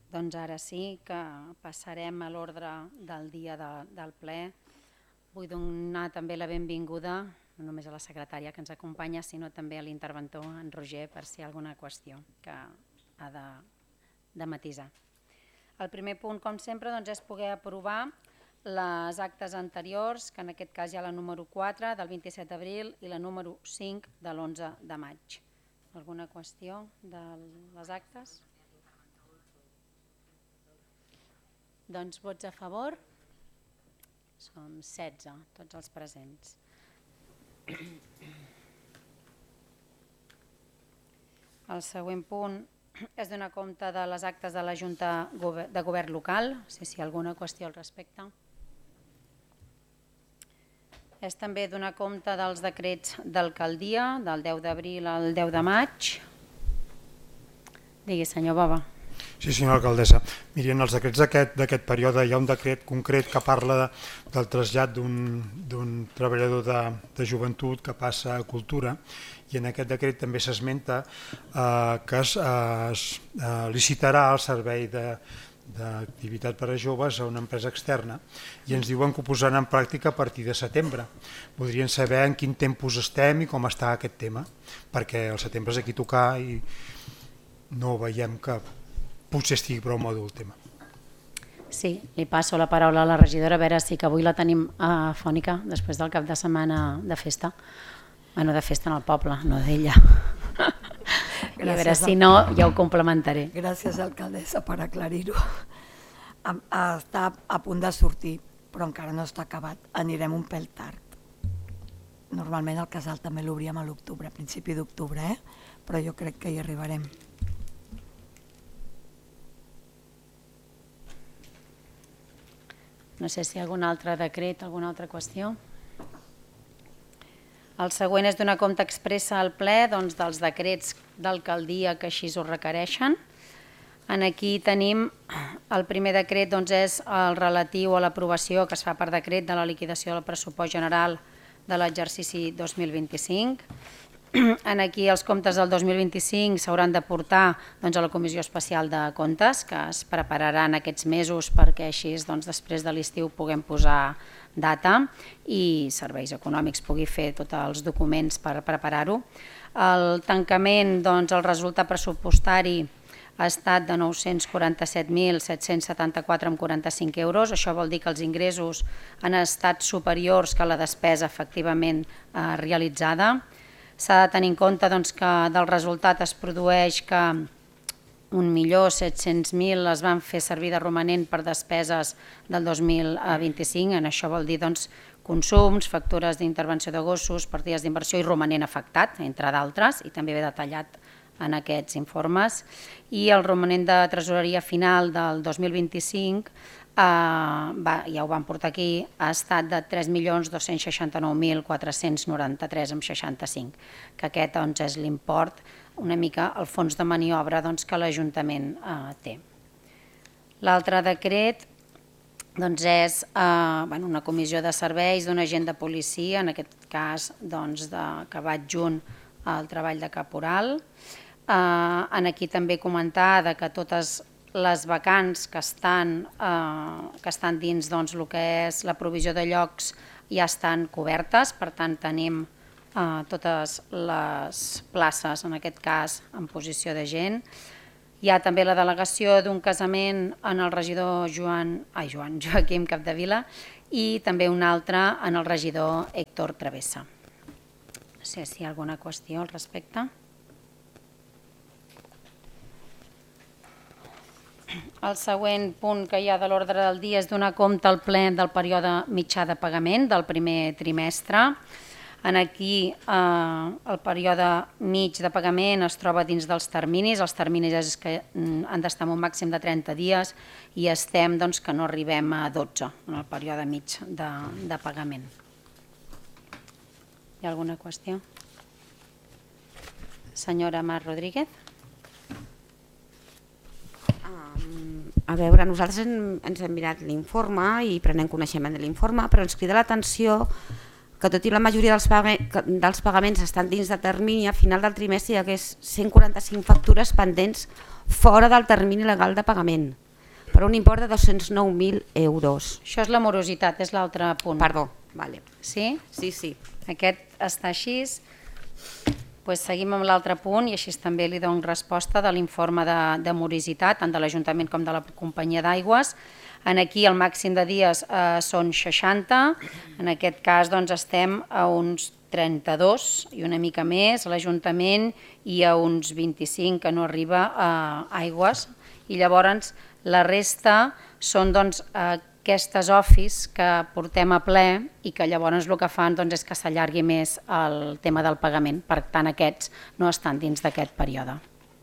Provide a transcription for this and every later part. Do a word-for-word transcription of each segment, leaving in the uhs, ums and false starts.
Doncs ara sí que passarem a l'ordre del dia de, del ple. Vull donar també la benvinguda, no només a la secretària que ens acompanya, sinó també a l'interventor, en Roger, per si hi ha alguna qüestió que ha de, de matisar. El primer punt, com sempre, doncs, és poder aprovar les actes anteriors, que en aquest cas hi ha la número quatre del vint-i-set d'abril i la número cinc de l'onze de maig. Alguna qüestió de les actes? Doncs vots a favor. Som setze, tots els presents. El següent punt és donar compte de les actes de la Junta de Govern Local, si hi ha alguna qüestió al respecte. És també donar compte dels decrets d'alcaldia, del deu d'abril al deu de maig. Digui, senyor Bova. Sí, senyora alcaldessa. Miri, en els decrets d'aquest període hi ha un decret concret que parla de, del trasllat d'un treballador de, de joventut que passa a cultura, i en aquest decret també s'esmenta eh, que es, es eh, licitarà el servei d'activitat per a joves a una empresa externa, i ens diuen que ho posaran en pràctica a partir de setembre. Voldrien saber en quin tempos estem i com està aquest tema, perquè el setembre és aquí tocar i no veiem que potser estigui prou madur el tema. Sí, li passo la paraula a la regidora, a veure si que avui la tenim afònica després del cap de setmana de festa. Bueno, de festa en el poble, no d'ella. I a veure si no, ja ho complementaré. Gràcies, alcaldessa, per aclarir-ho. Està a punt de sortir, però encara no està acabat. Anirem un pèl tard. Normalment el casal també l'obríem a l'octubre, a principi d'octubre, eh? Però jo crec que hi arribarem. No sé si hi ha algun altre decret, alguna altra qüestió. El següent és donar compte expressa al ple doncs, dels decrets d'alcaldia que així ho requereixen. Aquí tenim el primer decret, doncs, és el relatiu a l'aprovació que es fa per decret de la liquidació del pressupost general de l'exercici dos mil vint-i-cinc. Aquí els comptes del dos mil vint-i-cinc s'hauran de portar doncs, a la Comissió Especial de Comptes, que es prepararan aquests mesos perquè així doncs, després de l'estiu puguem posar data i Serveis Econòmics pugui fer tots els documents per preparar-ho. El tancament, doncs, el resultat pressupostari ha estat de nou-cents quaranta-set mil set-cents setanta-quatre coma quaranta-cinc euros. Això vol dir que els ingressos han estat superiors que la despesa efectivament eh, realitzada. S'ha de tenir en compte doncs, que del resultat es produeix que un milió set-cents mil es van fer servir de romanent per despeses del dos mil vint-i-cinc. En això vol dir doncs, consums, factures d'intervenció de gossos, partides d'inversió i romanent afectat, entre d'altres, i també ve detallat en aquests informes. I el romanent de tresoreria final del dos mil vint-i-cinc, eh, va, ja ho vam portar aquí, ha estat de tres milions dos-cents seixanta-nou mil quatre-cents noranta-tres coma seixanta-cinc, que aquest doncs, és l'import, una mica el fons de maniobra doncs, que l'Ajuntament eh, té. L'altre decret doncs, és eh, bueno, una comissió de serveis d'un agent de policia, en aquest cas doncs, de, que va adjunt al treball de caporal. Eh, aquí també comentar que totes les vacants que estan, eh, que estan dins doncs, el que és la provisió de llocs ja estan cobertes, per tant tenim eh, totes les places, en aquest cas en posició de gent. Hi ha també la delegació d'un casament en el regidor Joan, ai, Joan, Joaquim Capdevila i també un altre en el regidor Héctor Travessa. No sé si hi ha alguna qüestió al respecte. El següent punt que hi ha de l'ordre del dia és donar compte al ple del període mitjà de pagament del primer trimestre. Aquí eh, el període mig de pagament es troba dins dels terminis. Els terminis és que han d'estar en un màxim de trenta dies i estem doncs, que no arribem a dotze en el període mig de, de pagament. Hi ha alguna qüestió? Senyora Mar Rodríguez. A veure, nosaltres ens hem mirat l'informe i prenem coneixement de l'informe, però ens crida l'atenció que tot i la majoria dels, dels pagaments estan dins de termini, a final del trimestre hi hagués cent quaranta-cinc factures pendents fora del termini legal de pagament, per un import de dos-cents nou mil euros. Això és la morositat, és l'altre punt. Perdó, vale. Sí? Sí, sí. Aquest està així. Pues seguim amb l'altre punt i així també li dono resposta de l'informe de, de morositat, tant de l'Ajuntament com de la companyia d'aigües. En aquí el màxim de dies eh, són seixanta, en aquest cas doncs, estem a uns trenta-dos i una mica més a l'Ajuntament i a uns vint-i-cinc que no arriba a aigües. I llavors la resta són doncs, aquestes office que portem a ple i que llavors el que fan doncs, és que s'allargui més el tema del pagament. Per tant, aquests no estan dins d'aquest període.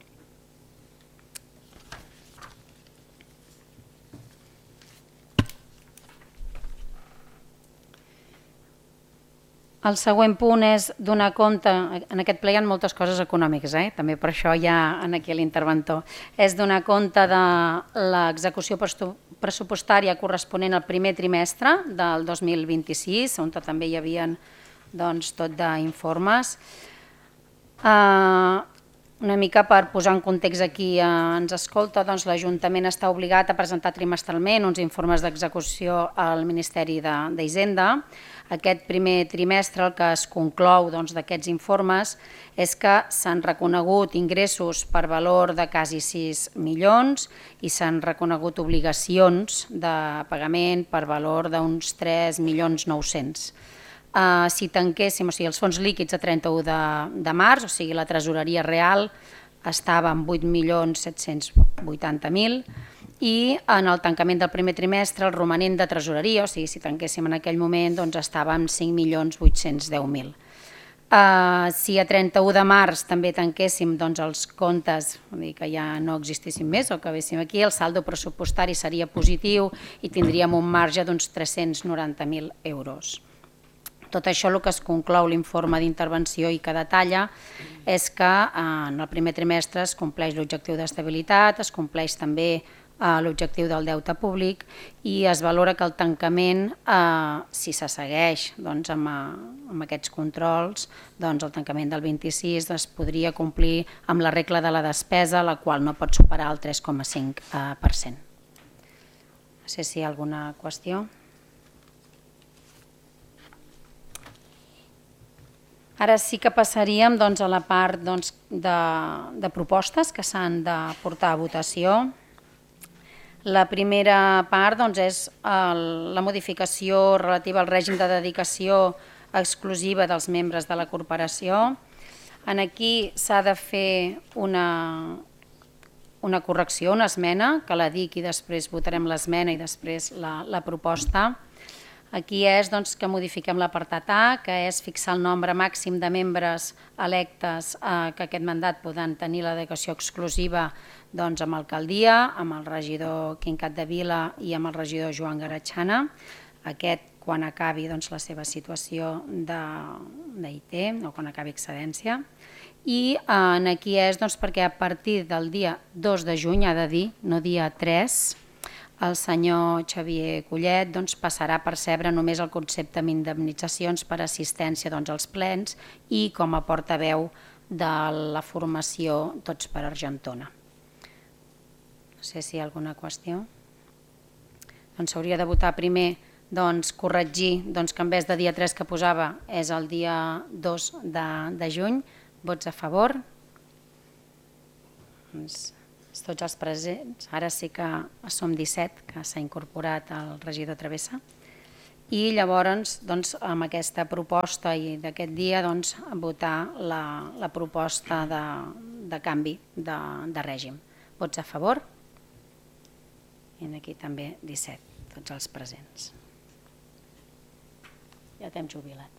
El següent punt és donar compte, en aquest ple hi ha moltes coses econòmiques, eh? També per això hi ha aquí l'interventor, és donar compte de l'execució pressupostària corresponent al primer trimestre del dos mil vint-i-sis, on també hi havia doncs, tot d'informes. Uh, una mica per posar en context aquí eh, ens escolta, doncs, l'Ajuntament està obligat a presentar trimestralment uns informes d'execució al Ministeri d'Hisenda. Aquest primer trimestre el que es conclou doncs, d'aquests informes és que s'han reconegut ingressos per valor de quasi sis milions i s'han reconegut obligacions de pagament per valor d'uns tres milions nou-cents. Uh, si tanquéssim, o sigui, els fons líquids a trenta-u de, de març, o sigui, la tresoreria real estava en vuit milions set-cents vuitanta mil i en el tancament del primer trimestre el romanent de tresoreria, o sigui, si tanquéssim en aquell moment, doncs estava en cinc milions vuit-cents deu mil. Uh, si a trenta-u de març també tanquéssim doncs, els comptes, vull dir que ja no existissin més o que véssim aquí, el saldo pressupostari seria positiu i tindríem un marge d'uns tres-cents noranta mil euros. Tot això el que es conclou l'informe d'intervenció i que detalla és que en el primer trimestre es compleix l'objectiu d'estabilitat, es compleix també l'objectiu del deute públic i es valora que el tancament, eh, si se segueix doncs, amb, amb aquests controls, doncs, el tancament del vint-i-sis es podria complir amb la regla de la despesa, la qual no pot superar el tres coma cinc per cent. No sé si hi ha alguna qüestió. Ara sí que passaríem doncs, a la part doncs, de, de propostes que s'han de portar a votació. La primera part doncs, és el, la modificació relativa al règim de dedicació exclusiva dels membres de la corporació. En aquí s'ha de fer una, una correcció, una esmena, que la dic i després votarem l'esmena i després la, la proposta. Aquí és doncs, que modifiquem l'apartat A, que és fixar el nombre màxim de membres electes eh, que aquest mandat poden tenir la dedicació exclusiva doncs, amb alcaldia, amb el regidor Quim Capdevila i amb el regidor Joan Garatxana. Aquest, quan acabi doncs, la seva situació d'I T o quan acabi excedència. I eh, aquí és doncs, perquè a partir del dia dos de juny, ha de dir, no dia tres, el senyor Xavier Collet doncs, passarà a percebre només el concepte d'indemnitzacions per assistència doncs, als plens i com a portaveu de la formació Tots per Argentona. No sé si hi ha alguna qüestió. Doncs s'hauria de votar primer doncs, corregir doncs, que en vez de dia tres que posava és el dia dos de, de juny. Vots a favor? Doncs, tots els presents, ara sí que som disset, que s'ha incorporat el regidor Travessa, i llavors doncs, amb aquesta proposta i d'aquest dia doncs, votar la, la proposta de, de canvi de, de règim. Vots a favor? I aquí també disset, tots els presents. Ja t'hem jubilat.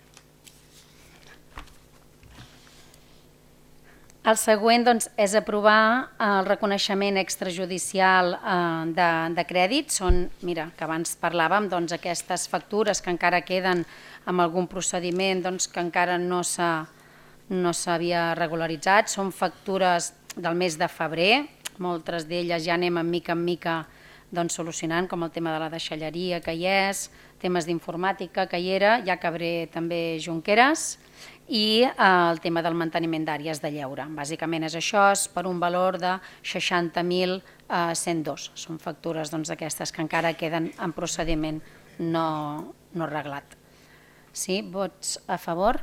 El següent doncs, és aprovar el reconeixement extrajudicial eh, de, de crèdit. Són, mira, que abans parlàvem, doncs, aquestes factures que encara queden amb algun procediment doncs, que encara no s'havia no regularitzat. Són factures del mes de febrer, moltes d'elles ja anem en mica en mica doncs, solucionant, com el tema de la deixalleria que hi és, temes d'informàtica que hi era, ja Cabré també Junqueras, i el tema del manteniment d'àrees de lleure. Bàsicament és això, és per un valor de seixanta mil cent dos. Són factures d'aquestes que encara queden en procediment no arreglat. Sí, vots a favor?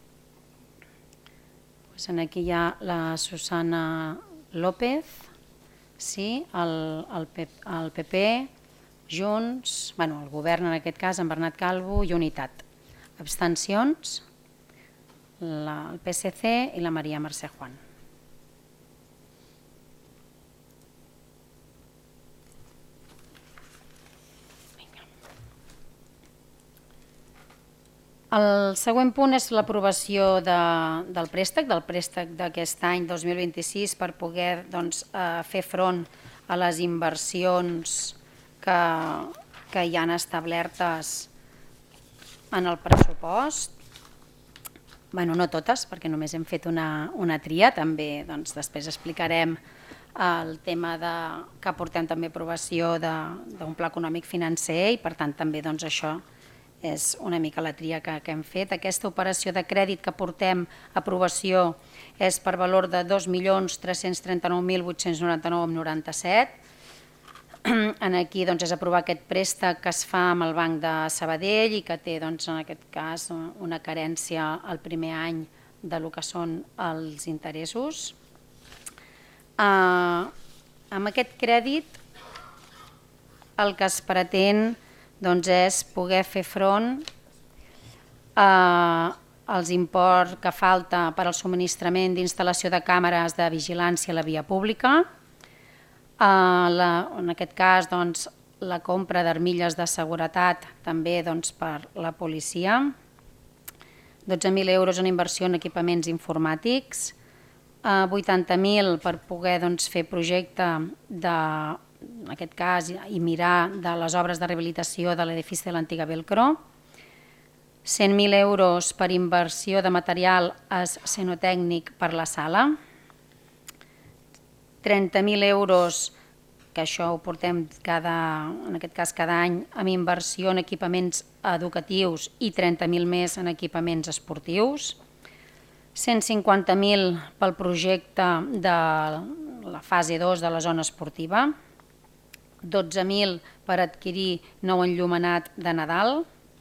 Aquí hi ha la Susana López, sí, el P P, Junts, el govern en aquest cas, en Bernat Calvo i Unitat. Abstencions? El P S C i la Maria Mercè Juan. El següent punt és l'aprovació del préstec, del préstec d'aquest any dos mil vint-i-sis per poder fer front a les inversions que hi han establertes en el pressupost. Bé, no totes, perquè només hem fet una tria, també després explicarem el tema que portem també aprovació d'un pla econòmic financer i per tant també això és una mica la tria que hem fet. Aquesta operació de crèdit que portem a aprovació és per valor de dos milions tres-cents trenta-nou mil vuit-cents noranta-nou coma noranta-set. Aquí és aprovar aquest préstec que es fa amb el Banc de Sabadell i que té en aquest cas una carència al primer any del que són els interessos. Amb aquest crèdit el que es pretén és poder fer front als imports que falta per al subministrament d'instal·lació de càmeres de vigilància a la via pública, en aquest cas la compra d'armilles de seguretat també per la policia, dotze mil euros en inversió en equipaments informàtics, vuitanta mil per poder fer projecte de en aquest cas, i mirar de les obres de rehabilitació de l'edifici de l'antiga Velcro, cent mil euros per inversió de material escenotècnic per la sala, trenta mil euros, que això ho portem en aquest cas cada any, amb inversió en equipaments educatius i trenta mil més en equipaments esportius, cent cinquanta mil pel projecte de la fase dos de la zona esportiva, dotze mil per adquirir nou enllumenat de Nadal,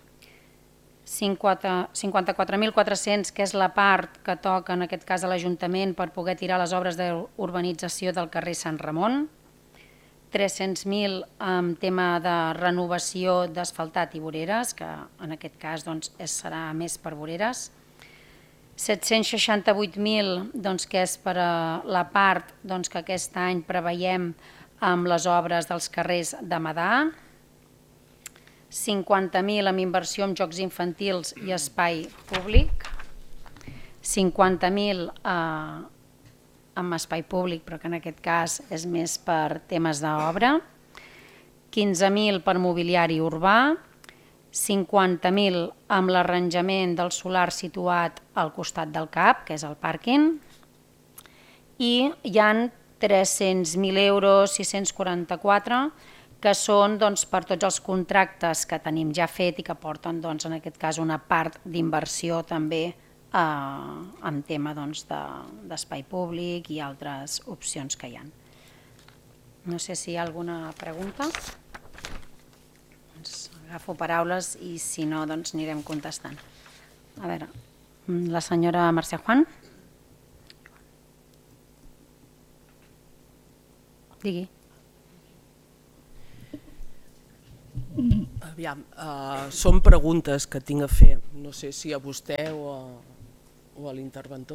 cinquanta-quatre mil quatre-cents, que és la part que toca en aquest cas a l'Ajuntament per poder tirar les obres d'urbanització del carrer Sant Ramon, tres-cents mil en tema de renovació d'asfaltat i voreres, que en aquest cas serà més per voreres, set-cents seixanta-vuit mil, que és per la part que aquest any preveiem amb les obres dels carrers de Madà, cinquanta mil amb inversió en jocs infantils i espai públic, cinquanta mil amb espai públic, però que en aquest cas és més per temes d'obra, quinze mil per mobiliari urbà, cinquanta mil amb l'arranjament del solar situat al costat del C A P, que és el pàrquing, i hi ha tres-cents mil euros, sis-cents quaranta-quatre, que són per tots els contractes que tenim ja fet i que porten en aquest cas una part d'inversió també en tema d'espai públic i altres opcions que hi ha. No sé si hi ha alguna pregunta. Agafo paraules i si no anirem contestant. A veure, la senyora Mercè Juan. Digui. Aviam, són preguntes que tinc a fer, no sé si a vostè o a l'interventor.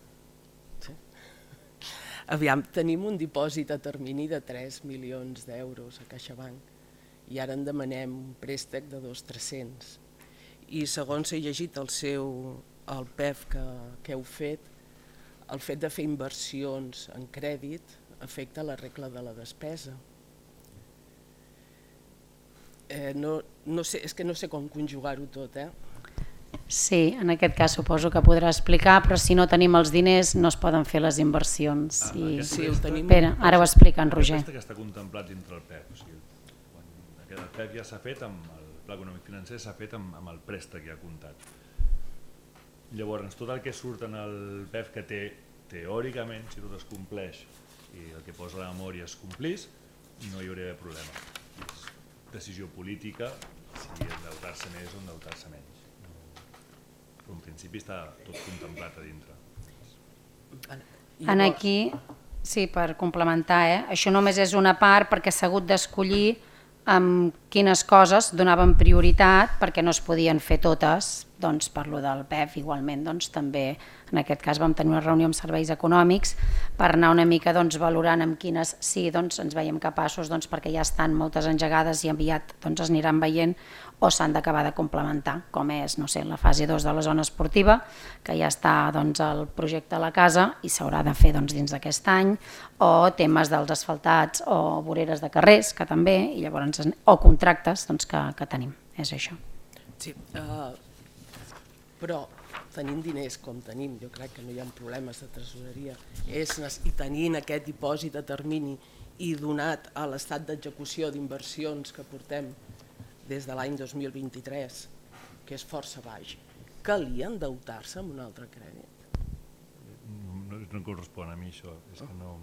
Aviam, tenim un dipòsit a termini de tres milions d'euros a CaixaBank i ara en demanem un préstec de dos mil tres-cents. I segons he llegit el seu, el P E F que heu fet, el fet de fer inversions en crèdit afecta la regla de la despesa. És que no sé com conjugar-ho tot, eh? Sí, en aquest cas suposo que podrà explicar, però si no tenim els diners no es poden fer les inversions. Espera, ara ho explica en Roger. Aquest que està contemplat dintre el P E F, o sigui, el P E F ja s'ha fet amb el pla econòmic financer s'ha fet amb, amb el préstec ja comptat. Llavors, tot el que surt en el P E F que té, teòricament, si tot es compleix i el que posa la memòria es complís, no hi hauria problema. És decisió política si endeutar-se més o endeutar-se menys. Però en principi està tot contemplat a dintre. En aquí, sí, per complementar, eh? Això només és una part perquè s'ha hagut d'escollir amb quines coses donaven prioritat perquè no es podien fer totes, doncs per lo del P E F igualment, doncs també en aquest cas vam tenir una reunió amb serveis econòmics per anar una mica doncs, valorant amb quines sí doncs, ens veiem capaços doncs, perquè ja estan moltes engegades i aviat doncs, es aniran veient o s'han d'acabar de complementar, com és no sé, la fase dos de la zona esportiva, que ja està doncs, el projecte a la casa i s'haurà de fer doncs, dins d'aquest any, o temes dels asfaltats o voreres de carrers, que també, i llavors, o contractes doncs, que, que tenim, és això. Sí, uh, però tenint diners com tenim, jo crec que no hi ha problemes de tresoreria, és, i tenint aquest dipòsit a termini i donat a l'estat d'execució d'inversions que portem des de l'any dos mil vint-i-tres, que és força baix, calia endeutar-se amb un altre crèdit? No, no correspon a mi això, és que no...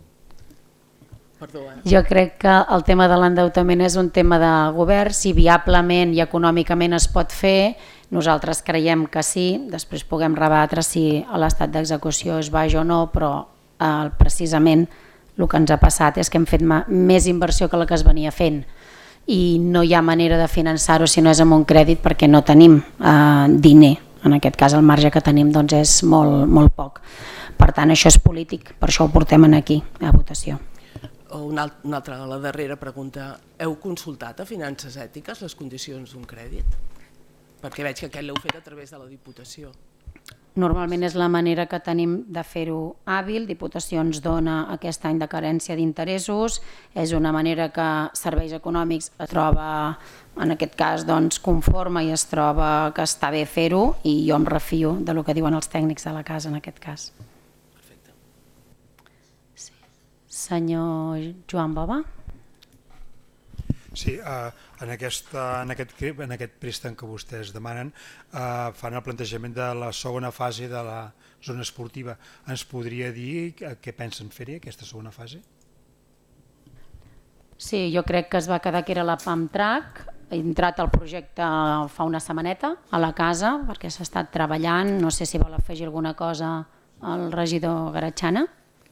Perdó, eh? Jo crec que el tema de l'endeutament és un tema de govern, si viablement i econòmicament es pot fer, nosaltres creiem que sí, després puguem rebatre si l'estat d'execució és baix o no, però eh, precisament el que ens ha passat és que hem fet més inversió que la que es venia fent i no hi ha manera de finançar-ho si no és amb un crèdit perquè no tenim eh, diner, en aquest cas el marge que tenim doncs, és molt, molt poc. Per tant, això és polític, per això ho portem aquí a votació. Una altra, la darrera pregunta. Heu consultat a Finances Ètiques les condicions d'un crèdit? Perquè veig que aquest l'heu fet a través de la Diputació. Normalment és la manera que tenim de fer-ho hàbil. Diputació ens dona aquest any de carència d'interessos. És una manera que Serveis Econòmics es troba, en aquest cas, doncs, conforme i es troba que està bé fer-ho i jo em refio del que diuen els tècnics de la casa en aquest cas. Perfecte. Sí. Senyor Joan Bova? Sí, eh, en, aquesta, en, aquest, en aquest préstec que vostès demanen eh, fan el plantejament de la segona fase de la zona esportiva. Ens podria dir què pensen fer-hi aquesta segona fase? Sí, jo crec que es va quedar que era la Pump Track. He entrat al projecte fa una setmaneta a la casa perquè s'ha estat treballant. No sé si vol afegir alguna cosa al regidor Garatxana.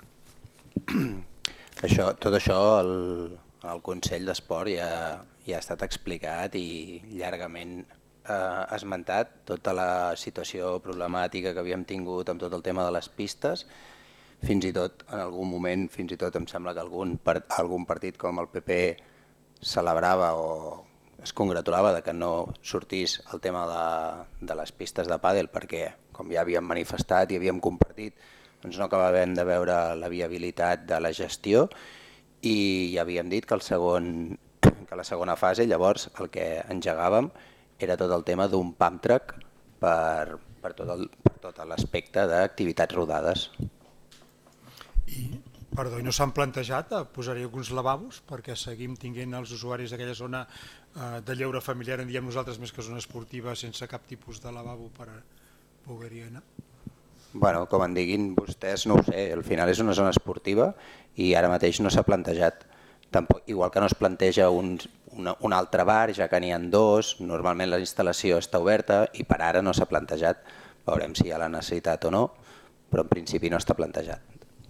Això, tot això el, el Consell d'Esport ja, ja ha estat explicat i llargament eh, esmentat tota la situació problemàtica que havíem tingut amb tot el tema de les pistes. Fins i tot, en algun moment, fins i tot em sembla que algun, algun partit com el P P celebrava o es congratulava de que no sortís el tema de, de les pistes de pàdel perquè, com ja havíem manifestat i havíem compartit, doncs no acabàvem de veure la viabilitat de la gestió i ja havíem dit que, el segon, que la segona fase llavors el que engegàvem era tot el tema d'un pump track per, per tot el, per tot l'aspecte d'activitats rodades. I, perdó, i no s'han plantejat a posar-hi alguns lavabos perquè seguim tinguent els usuaris d'aquella zona eh, de lleure familiar, en diem nosaltres més que zona esportiva, sense cap tipus de lavabo per poder-hi anar? Bueno, com en diguin vostès, no ho sé, al final és una zona esportiva i ara mateix no s'ha plantejat, tampoc, igual que no es planteja un, una, un altre bar, ja que n'hi ha dos, normalment la instal·lació està oberta i per ara no s'ha plantejat, veurem si hi ha la necessitat o no, però en principi no està plantejat.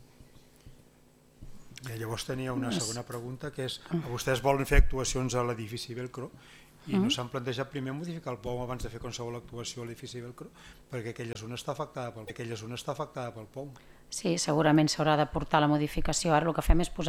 I llavors tenia una segona pregunta, que és, vostès volen fer actuacions a l'edifici Velcro i no s'han plantejat primer modificar el P O M abans de fer qualsevol actuació a l'edifici Velcro perquè aquella zona està afectada pel, aquella zona està afectada pel P O M. Sí, segurament s'haurà de portar la modificació. Ara el que fem és posar